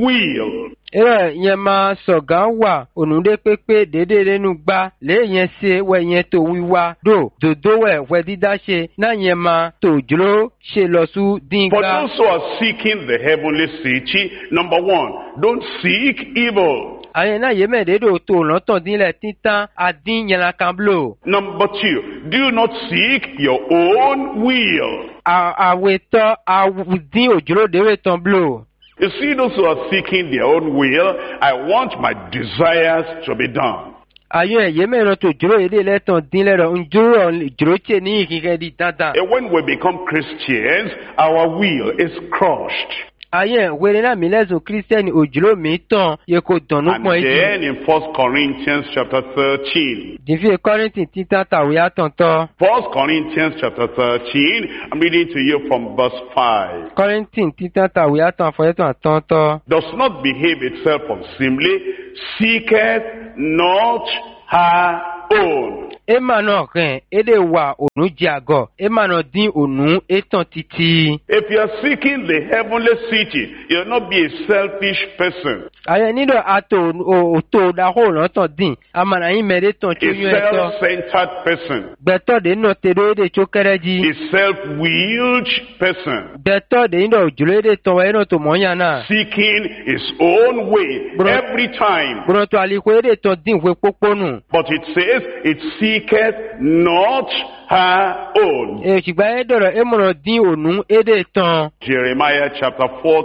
will. Ere yẹn máa sọ̀gá wà ònúdé pépé dédé lẹ́nu gbá léyìn ṣe wẹ̀ yẹn tó wíwá dòdò wẹ̀ dídá ṣe náà yẹn máa tó dúró ṣe lọ sú dín For gbá. those who are seeking the heavenly city, number one, don't seek evil. Àyẹn náà yé mẹ́ẹ̀ẹ́dẹ́dọ̀ tó lọ́tọ̀ dínlẹ̀ títán àdín yẹn la kan blò. Number two, do not seek your own will. Àwẹ̀tọ́ àwùdín òjòrò déwé tán blò. You see, those who are seeking their own will, I want my desires to be done. Àyẹn ẹ̀yẹ́ mẹ́rin tó jòrò èdè lẹ́tàn dínlẹ̀ rẹ̀ ń jòrò ìjòrò tiẹ̀ ní ìkíkẹ́ di dandan. And when we become Christians, our will is crushed. Àyẹn wẹ̀rẹ̀ náà mi lẹ́sùn kírísítẹ́nì òjòrò mi tán yẹ kó dànù And pọ̀ yìí. then in 1 Corinthians chapter 13. Dìfí Kọ́ríńtì títà tàwé àtọ̀ntọ́. 1 Corinthians chapter 13, I'm reading to you from verse 5. Kọ́ríńtì títà tàwé àtọ̀nfọ̀yẹ́tàn àtọ̀ntọ́. Does not behave itself unseemly, seeketh not her own. Ema náà rìn, èdè wà ònú jẹ àgọ̀, ema náà dín ònú ètàn títí. If you are seeking the heavenly city, you'll not be a selfish person. Àyẹ̀ nílò àtò òtò dàhó lọ́tọ̀ dín, àmàlà yín mẹ́rẹ́ tàn tí ó A yún ẹ̀tọ́. self-centered person. Gbẹ̀tọ̀ dé náà tẹ̀lé èdè tó kẹ́rẹ́ jí. A self-willed person. Gbẹ̀tọ̀ dé náà òjòló èdè tàn wáyé náà tó mọ́yàn náà. Seeking his own way every time. Gbọ̀nàtò àlìkò èdè tàn dín ìwé pópónù. But it says it seeketh not her own. Ṣùgbọ́n ẹ dọ̀rọ̀ ẹ mọ̀nà dín ònú èdè tàn. Jeremiah chapter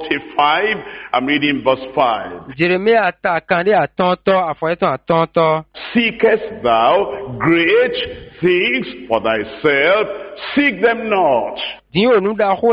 45, I'm reading verse 5. Jeremia ta kàndé àtọ̀ntọ́ àfọ̀yẹ́tàn àtọ̀ntọ́. Seekest thou great things for thyself? Seek them not. Dín ònú dàhó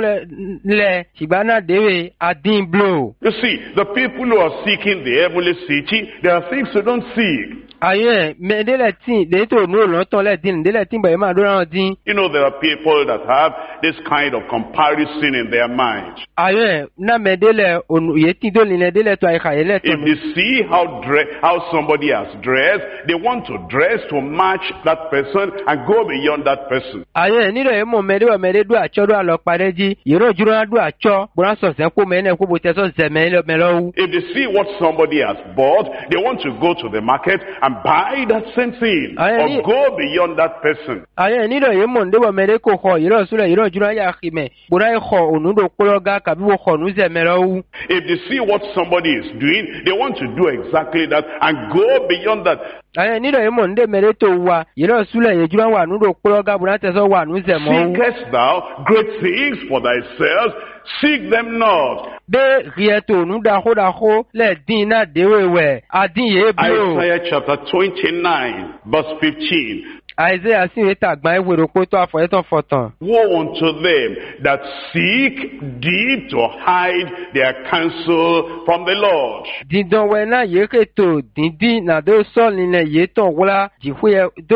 lẹ̀ ṣùgbọ́n náà déwé àdín blò. You see, the people who are seeking the heavenly city, there are things they don't seek. Àyẹ̀ mẹ́ẹ̀dẹ́lẹ̀ tí lẹ́tọ̀ ònú òlọ́tọ̀ lẹ́dín délẹ̀ tí bẹ̀rẹ̀ máa dúró dín. You know, there are people that have this kind of comparison in their mind. Àyẹ̀ náà mẹ́ẹ̀dẹ́lẹ̀ ònú yé tí tó nílẹ̀ délẹ̀ tó àyíká yẹn lẹ́tọ̀ If they see how somebody has dressed, they want to dress to match that person and go beyond that person. Àyẹ̀ nílò yẹn mọ̀ mẹ́ẹ̀dẹ́ dún àtsọ́ dún àlọ́ parẹ́ jí yẹ̀rọ jùlọ dún àtsọ́ bọ́lá sọ̀sẹ̀ kó mẹ́ẹ̀nẹ́ kó bó tẹ sọ̀sẹ̀ mẹ́lọ́wọ́. If they see what somebody has bought, they want to go to the market and buy that same thing or go beyond that person. Àyẹ̀ nílò yẹn mọ̀ ndébọ̀ mẹ́ẹ̀dẹ́ kò xɔ yẹ̀rọ sùlẹ̀ yẹ̀rọ jùlọ yà xìmẹ̀ bọ́lá yẹ xɔ ònúdò kpọ́lọ́gá kàbí wò xɔ nùzẹ̀ mẹ́lọ́wọ́. If they see what somebody is doing, they want to do exactly that and go beyond that. Àyẹ̀ nílò yẹn mọ̀ ndé mẹ́ẹ̀dẹ́ tó wà yẹ̀rọ sùlẹ̀ yẹ jùlọ wà nùdò kpọ́lọ́gá bọ́lá tẹ̀sán wà nùzẹ̀ mọ́. Seekest thou great things for thyself? Seek them not. Bẹ́ẹ̀ rìẹ̀tò ònúdàkódàkó lẹ́ẹ̀dín náà déwèwẹ̀ àdín yé bí o. Isaiah chapter 29 verse 15. Isaiah sì wé tàgbà ìwèrò pé tó àfọ̀yẹ́tàn fọ̀tàn. Woe unto them that seek deep to hide their counsel from the Lord. Dídán wẹ̀ náà yé kètò dídín nàdó sọ́ọ̀lì náà yé tàn wúlá jìfúyẹ pé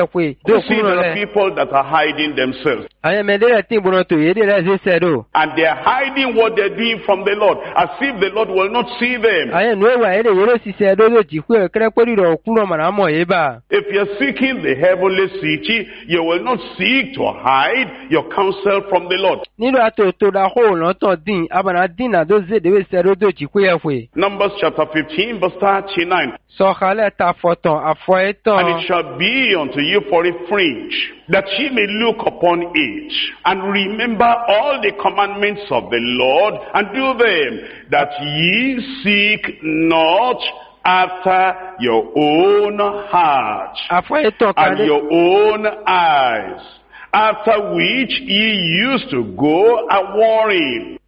You see, there are people that are hiding themselves. Àyẹ̀mẹ̀dẹ́rẹ̀ tí ìbùnà tó yé délẹ̀ ṣe sẹ́dọ̀. And they are hiding what they're doing from the Lord, as if the Lord will not see them. Àyẹ̀nù ẹ̀wà ẹ̀rẹ̀ yẹ́rọ̀ ṣiṣẹ́ ẹ̀dọ́ jìfúyẹ kẹ́rẹ́pẹ́ rírọ̀ òkúrọ̀ màrámọ̀ yé bá. If you're seeking the heavenly city, you will not seek to hide your counsel from the Lord. Nílò àtòtò dàkó òlọ́tọ̀ dín abànà dín nàdó zèdèwé sẹ́dọ̀ tó jìfúyẹ fè. Numbers chapter 15 verse 39. Sọ̀kalẹ̀ ta fọ̀tàn àfọ̀yẹ́tàn. And it shall be unto you for a fringe, that ye may look upon it, and remember all the commandments of the Lord, and do them, that ye seek not after your own heart and your own eyes, after which ye used to go a warring.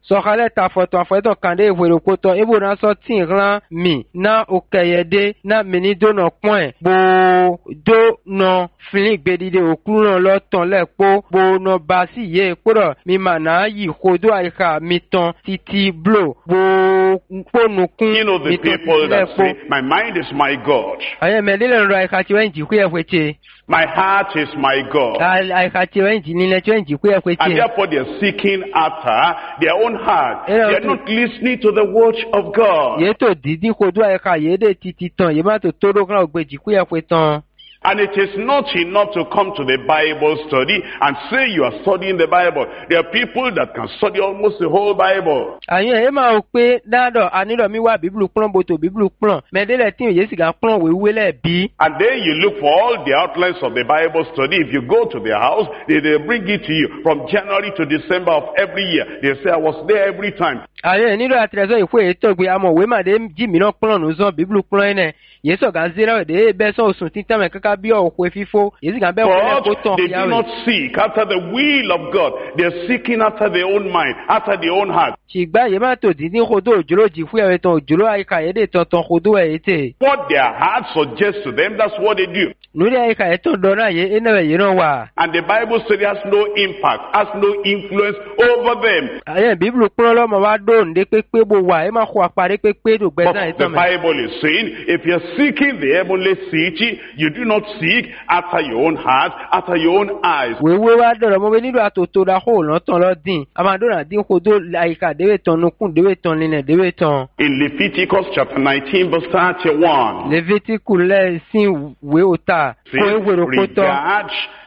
Sokale ta foto kande wero poto ebo na so tin ran mi na okeyede na mini do no point bo do no fin gbedide okuru lo ton lepo bo no basi ye poro mi mana yi kodo aika mi ton titi blo bo ponukun. You know the people that say, my mind is my God. Aye me le ro aika ti wenji ku efweche. My heart is my God. Aika ti wenji ni le wenji ku efweche. And therefore they are seeking after their own heart. They are not listening to the word of God. Yeto didi kodo aika yede titi ton ye ma to toro kan ogbeji ku efwetan. And it is not enough to come to the Bible study and say you are studying the Bible. There are people that can study almost the whole Bible. Ayen e ma o pe dado anilo mi wa Bible plan boto Bible plan. Me de le tin ye siga plan wewe le bi. And then you look for all the outlines of the Bible study. If you go to their house, they bring it to you from January to December of every year. They say I was there every time. Ayen nilo atrezo ifwe etogbe amo we ma de ji mi no plan no zo Bible plan ene. Yeso ga zero de be so osun tin tame kaka bi o ko fifo yesi ga be ko ton they do not seek after the will of God. They are seeking after their own mind, after their own heart. Chigba ye ma to didi kodo ojoro ji fu e ton ojoro aika ye de ton kodo e ete. What their heart suggests to them, that's what they do. Nuri aika e ton dona ye enewe ye no wa. And the Bible study has no impact, has no influence over them. Ayen Bible plan lo mo wa do nde pepe bo wa e ma ko apare pepe do gbe na e ton. The Bible is saying if you're seeking the heavenly city, you do not seek after your own heart, after your own eyes. Wewe wa do mo be nido atoto da ho lo ton lo din. Amado na din kodo aika dewe ton nukun dewe ton line dewe ton. In Leviticus chapter 19 verse 31. Leviticus le sin we ota. Regard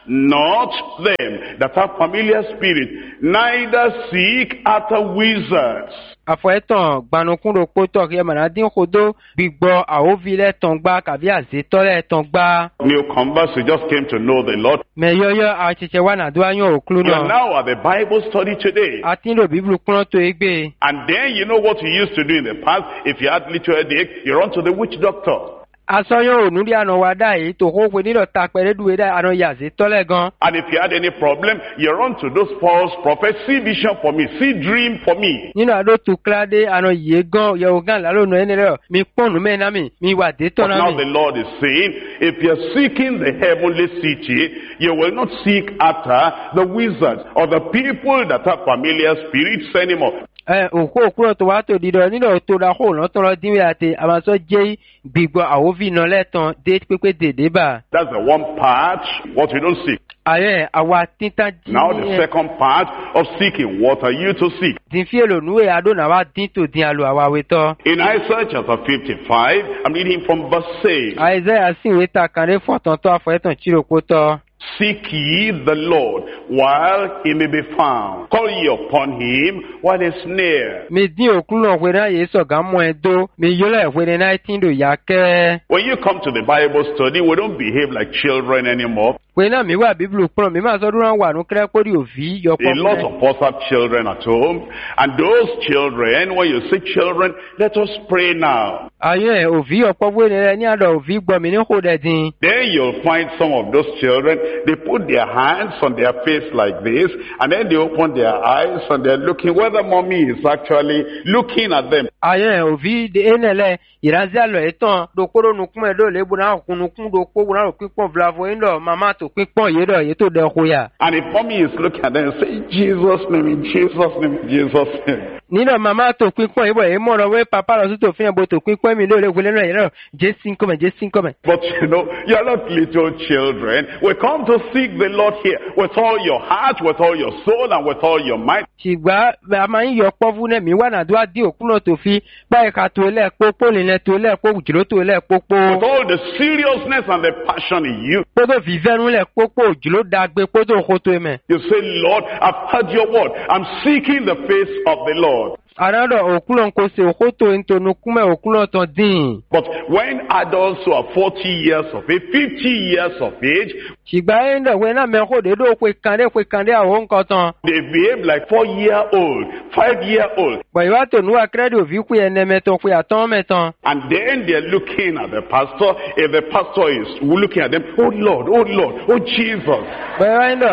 not them that have familiar spirit, neither seek after wizards. Afoeton gbanukun ro poto ke mana din kodo gbigbo aovile ton gba kabi azetole ton gba. New converts who just came to know the Lord. Me yoyo achiche wa na do ayan oklu You no. are now at the Bible study today. Atin lo Bible kun to egbe. And then you know what you used to do in the past. If you had little headache, you run to the witch doctor. Asoyo onuri ano wada yi to ho we ni lo ta pere duwe da ano yaze tole gan. And if you had any problem, you run to those false prophets. See vision for me, see dream for me. Nínú ado to klade ano ye gan ye o gan la lo no ene re mi ponu me na mi wa de to But na now mi. the Lord is saying, if you're seeking the heavenly city, you will not seek after the wizards or the people that have familiar spirits anymore. Okuro to wa to dido nínú to da ho lo to lo din we ate amaso je gbigbo awovi no leton de pepe dede ba. That's the one part, what we don't seek. Aye awa tinta ji. Now the second part of seeking, what are you to seek? Din fielo nuwe ado na wa din to din alo awa we to. In Isaiah chapter 55, I'm reading from verse 6. Isaiah sin we ta kan re foton to afoeton chiro ko to. Seek ye the Lord while he may be found. Call ye upon him while he is near. Mi din okulo we na ye so ga mo edo mi yole we na 19 do yake. When you come to the Bible study, we don't behave like children anymore. We na mi wa Bible pro mi ma so duran wa nu kre pori ovi yo A lot of us have children at home, and those children, when you say children, let us pray now. Aye ovi opo we ni ado ovi gbo mi ni ho de din. Then you'll find some of those children, they put their hands on their face like this, and then they open their eyes and they're looking whether mommy is actually looking at them. Aye ovi de enele irazi alo etan do koro nukun edo le bu na kunukun do ko na pipon vlavo indo mama to pipon ye do ye to de hoya. And if mommy is looking at them, say Jesus name, in Jesus name, in Jesus name. Nino mama to pipon ibo e mo ro we papa lo to fin bo to pipon mi lo le gele no ye Jesin come. But you know, you're not little children. We come to seek the Lord here with all your heart, with all your soul, and with all your might. Sigba ama yin yo povu ne mi wa na do adi okuno to fi ba e ka to le popo le to le po jiro to le popo. With all the seriousness and the passion in you. Podo vivenu le popo jiro dagbe podo hoto eme. You say, Lord, I've heard your word. I'm seeking the face of the Lord. Anado okulo nko se hoto into nukume okulo to din. But when adults who are 40 years of age, 50 years of age, Sigba endo we na me ho de do kwe kande a ho nko ton. they behave like 4-year-old, 5-year-old. But you want to know a credit of you meton kwe aton meton. And then they're looking at the pastor. If the pastor is looking at them, oh Lord, oh Jesus. But endo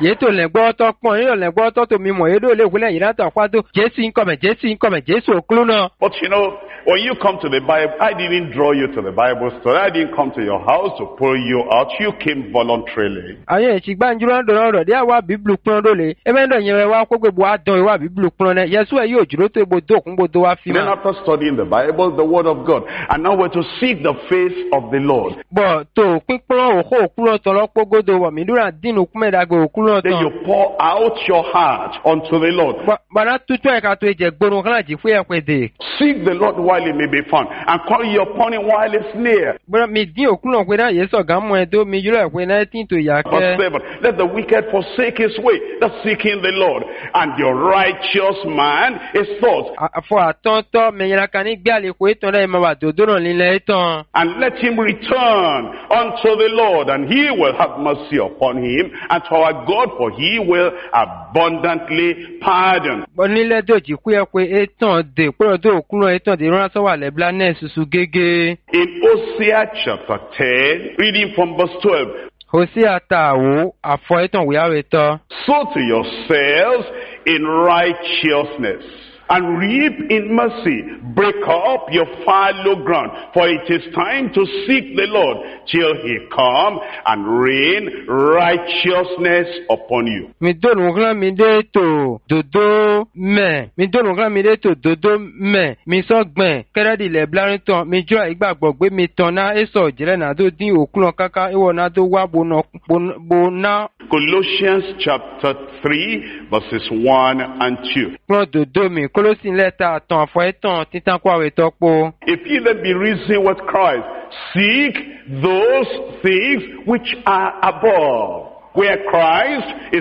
Yeto lengbo to pon, yo lengbo to mi mo yedo le wule yirata kwado. Jesu income, Jesu okluno. But you know, when you come to the Bible, I didn't draw you to the Bible study. I didn't come to your house to pull you out. You came voluntarily. Aye, chigba njuro ndo dia wa Bible plondo le. Emendo nyewe wa ko gbebu adon wa Bible plonne. Yesu e yo juro to bodo kun bodo wa fi. Then after studying the Bible, the word of God, and now we're to seek the face of the Lord. But to pinpon o ko okulo to lopo godo wa mi dura dinu kumedagbe okulo to. Then you pour out your heart unto the Lord. Bana tutu e ka to je gboro kan ji fu e pede. Seek the Lord while he may be found, and call upon him while he's near. But mi din okulo pe na Yesu ga mo e do mi juro e pe na tin to ya ke. Let the wicked forsake his way, that's seeking the Lord, and your righteous man is thought. For atonto me yara kan gbe ale ko eton re ma wa dodo ran lile eton. And let him return unto the Lord, and he will have mercy upon him, and to our God, for he will abundantly pardon. Bonile doji ku e pe eton de pro do okulo eton de ran so wa le blanet susu gege. In Hosea chapter 10, reading from verse 12. Hosea tawo afo eton we aweto. Sow to yourselves in righteousness, and reap in mercy. Break up your fallow ground, for it is time to seek the Lord till he come and rain righteousness upon you. Mi donu gran mi de to dodo me. Mi donu gran mi de to dodo me. Mi so gben keredi le blarin ton. Mi jo igbagbo gbe mi ton na eso jire na do din okulon kaka ewo na do wa bona. Colossians chapter 3 verses 1 and 2. Dodo mi Colossians letter ton fo eton titan kwa we topo. If ye then be risen with Christ, seek those things which are above, where Christ is